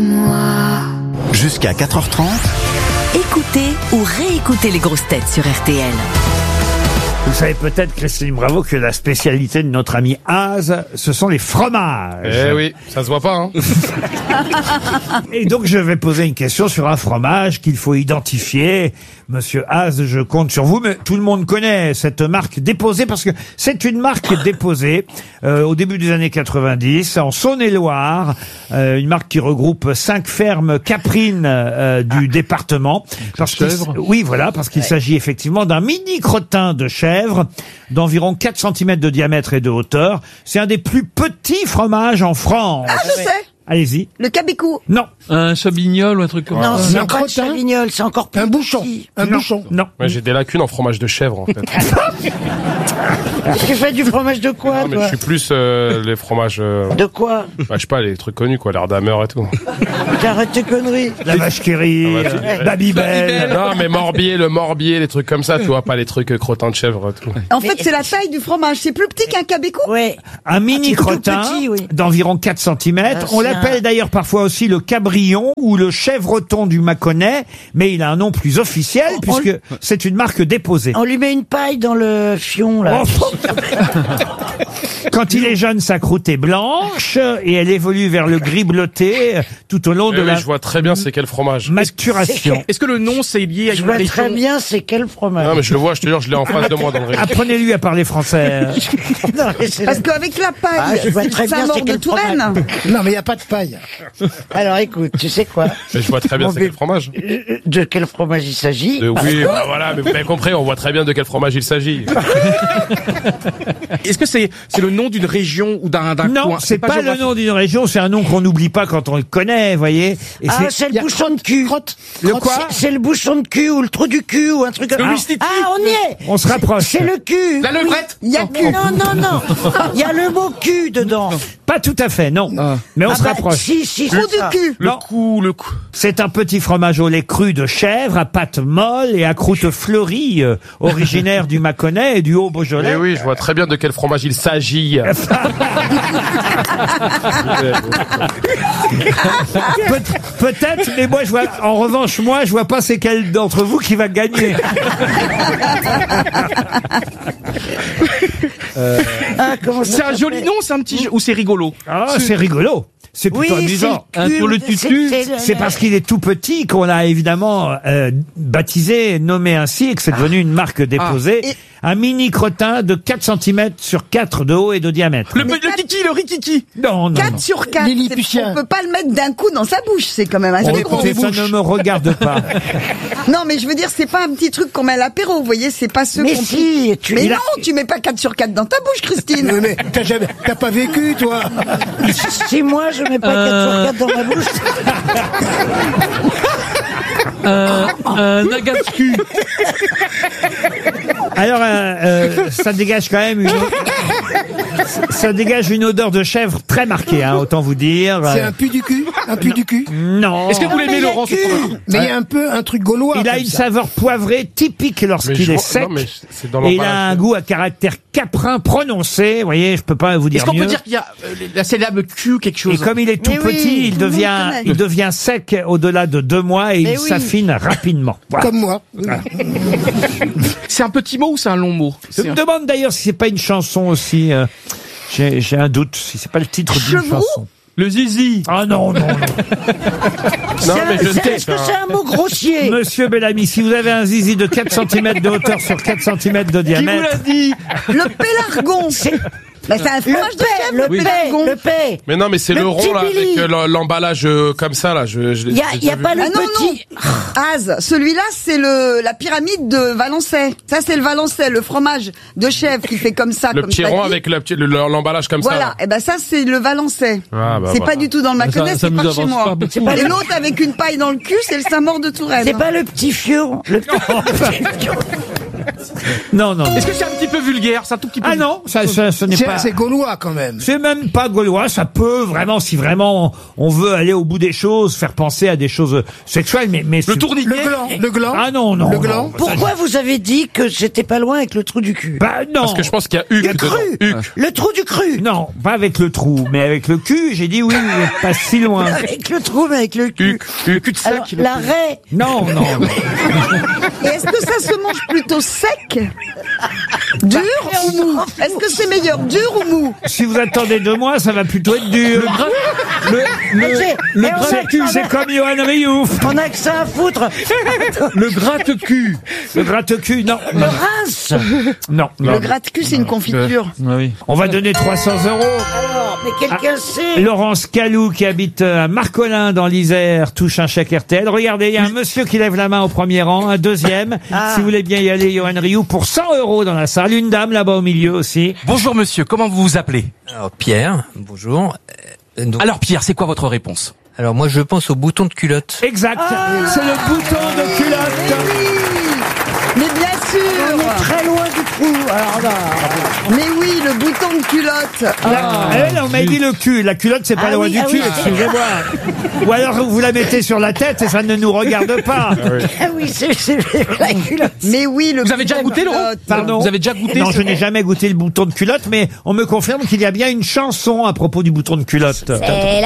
moi. Jusqu'à 4h30. Écoutez ou réécoutez les grosses têtes sur RTL. Vous savez peut-être, Christine Bravo, que la spécialité de notre ami Az, ce sont les fromages. Eh oui, ça se voit pas, hein. Et donc je vais poser une question sur un fromage qu'il faut identifier. Monsieur Az, je compte sur vous, mais tout le monde connaît cette marque déposée parce que c'est une marque déposée au début des années 90 en Saône-et-Loire, une marque qui regroupe 5 fermes caprines du département. Oui, voilà, parce qu'il s'agit effectivement d'un mini crottin de chèvre d'environ 4 cm de diamètre et de hauteur. C'est un des plus petits fromages en France. Ah, je sais. Allez-y. Le cabicou. Non. Un chabignol ou un truc comme ça. Non, c'est pas un chavignol, c'est encore plus Un bouchon. petit. Un bouchon. Non. Ouais, j'ai des lacunes en fromage de chèvre, en fait. Tu fais du fromage de quoi, Non, mais toi je suis plus les fromages... De quoi je sais pas, les trucs connus, quoi, l'Ardhammer et tout. T'arrêtes tes conneries. La vache qui rit, Babybel. Non, mais Morbier, le Morbier, les trucs comme ça, tu vois, pas les trucs crottins de chèvre et tout. En fait, c'est la taille du fromage. C'est plus petit qu'un cabicou. Ouais. Un mini c'est tout crottin petit, oui. d'environ 4 cm. On c'est l'appelle d'ailleurs parfois aussi le cabrion ou le chèvreton du Mâconnais, mais il a un nom plus officiel puisque c'est une marque déposée. On lui met une paille dans le fion, là. Quand il est jeune, sa croûte est blanche et elle évolue vers le gris bleuté tout au long de Eh oui, la je vois très bien c'est quel fromage. maturation. Est-ce que le nom c'est lié à Je une vois région très bien c'est quel fromage. Non, mais je le vois, je te jure, je l'ai en face de moi dans le réseau. Apprenez-lui à parler français. Non, mais c'est Parce qu'avec la paille, Ah, je vois très c'est bien un mort c'est de quel Touraine. fromage. Non, mais il n'y a pas de paille. Alors écoute, tu sais quoi Mais je vois très bien c'est quel fromage. De quel fromage il s'agit Oui, bah voilà, mais vous avez compris, on voit très bien de quel fromage il s'agit. Est-ce que c'est le nom d'une région ou d'un coin? Non, c'est pas le géographique. nom d'une région, c'est un nom qu'on n'oublie pas quand on le connaît, voyez. Et Ah, c'est le bouchon de cul. Le quoi C'est le bouchon de cul ou le trou du cul ou un truc comme Le ça. Mistiti. Ah, on y est. On se rapproche. C'est le cul. La levrette. Il y a cul. Non, non, non. Il y a le mot cul dedans. Pas tout à fait, non. Mais on se rapproche. Si, Trou c'est ça. du cul. Le coup. C'est un petit fromage au lait cru de chèvre, à pâte molle et à croûte fleurie, originaire du Mâconnais et du Haut-Beaujolais. Eh oui, je vois très bien de quel fromage il s'agit. Peut-être, mais moi, en revanche, je vois pas c'est quel d'entre vous qui va gagner. Ah, comment ça C'est un joli s'appelle nom, c'est un petit jeu, ou c'est rigolo? Ah, c'est rigolo. C'est plutôt Oui, amusant. c'est le cul. Sur le tutu, C'est parce qu'il est tout petit qu'on l'a évidemment baptisé, nommé ainsi, et que c'est devenu une marque déposée. Et- Un mini crottin de 4 cm sur 4 de haut et de diamètre. le kiki, le rikiki. Non, non, 4 non. sur 4. Lilliputien. On peut pas le mettre d'un coup dans sa bouche. C'est quand même assez Oh, gros. écoutez, ça ne me regarde pas. Non, mais je veux dire, c'est pas un petit truc qu'on met à l'apéro. Vous voyez, c'est pas ceux Mais qu'on... si, tu Mais non, tu mets pas 4 sur 4 dans ta bouche, Christine. Mais t'as pas vécu, toi. Si moi je mets pas 4 sur 4 dans ma bouche. Un agathe-cul. Alors, ça dégage quand même ça dégage une odeur de chèvre très marquée, hein, autant vous dire. C'est un pu du cul. Un pu du cul. Non. Est-ce que vous l'aimez, Laurent, ce fromage? Mais il y a un peu un truc gaulois. Il a comme une ça. saveur poivrée typique Mais lorsqu'il je est vois- sec. non, mais c'est dans Et il a l'emballage. un goût à caractère caprin prononcé. Vous voyez, je peux pas vous dire Est-ce qu'on mieux. peut dire qu'il y a la syllabe Q quelque Et chose? comme il est tout Mais oui, petit, tout le monde connaît. il devient sec au-delà de 2 mois et Mais il oui. s'affine rapidement. Voilà. Comme moi. C'est un petit mot ou c'est un long mot? Je me demande d'ailleurs si c'est pas une chanson aussi. J'ai un doute si c'est pas le titre d'une Chevroux chanson. Le zizi. Ah non, non, non. Non, mais je sais. Est-ce que c'est un mot grossier? Monsieur Bellamy, si vous avez un zizi de 4 cm de hauteur sur 4 cm de Qui vous diamètre, l'a dit? Le pélargon. Bah, c'est un fromage de chèvre, le pélargon. Le paix. Mais non, mais c'est Le le rond petit là Billy. avec l'emballage comme ça là. Il y a pas le Ah non, petit. Az, celui-là, c'est la pyramide de Valençay. Ça, c'est le Valençay, le fromage de chèvre qui fait comme ça, le comme petit t'as rond dit. avec l'emballage comme Voilà, ça. et ben ça, c'est le Valençay. Ah, bah, C'est voilà. pas du tout dans le Mâconnais, Ça c'est nous pas chez avance moi. pas beaucoup. C'est pas Et le- l'autre avec une paille dans le cul, c'est le Saint-Maur de Touraine. C'est pas le petit fion. Le Non, non. Est-ce que c'est un petit peu vulgaire? C'est un tout petit peu. Ah non, ce n'est pas. C'est gaulois quand même. C'est même pas gaulois, ça peut vraiment, si vraiment on veut aller au bout des choses, faire penser à des choses sexuelles, mais Le tourniquet. Le gland. Ah non, non. Le gland. non. Pourquoi vous avez dit que j'étais pas loin avec le trou du cul? Bah non. Parce que je pense qu'il y a Huc dedans. Huc. Le trou du cru. Non, pas avec le trou, mais avec le cul, j'ai dit oui, vous n'êtes pas si loin. Avec le trou, mais avec le cul. Le cul de sac. Alors, la raie. Non, non. Et est-ce que ça se mange plutôt sec, dur ou mou? Est-ce que c'est meilleur, dur ou mou? Si vous attendez de moi, ça va plutôt être dur. C'est comme Johan Rioux. On a que ça à foutre. Le gratte-cul. Le gratte-cul, non. Le rince. Non, Le non. gratte-cul, c'est une confiture. Oui. On va donner 300 €. Alors, mais quelqu'un sait. Laurence Calou, qui habite à Marcolin dans l'Isère, touche un chèque RTL. Regardez, il y a un monsieur qui lève la main au premier rang, un deuxième. Si vous voulez bien y aller, Johan Rioux, pour 100 € dans la salle. Une dame là-bas au milieu aussi. Bonjour monsieur, comment vous vous appelez? Alors Pierre, bonjour. Alors Pierre, c'est quoi votre réponse? Alors moi je pense au bouton de culotte. Exact. C'est le bouton de culotte. Mais bien On sûr. est très loin du trou. Alors là. Mais oui, le bouton de culotte. On m'a dit le cul. La culotte, c'est pas Ah loin oui, du ah cul, oui. excusez-moi. Ou alors vous la mettez sur la tête et ça ne nous regarde pas. Ah oui, c'est la culotte. Mais oui, le Vous avez déjà bouton de goûté, Laurent? culotte. Pardon. Vous avez déjà goûté? Non, je n'ai jamais goûté le bouton de culotte, mais on me confirme qu'il y a bien une chanson à propos du bouton de culotte. C'est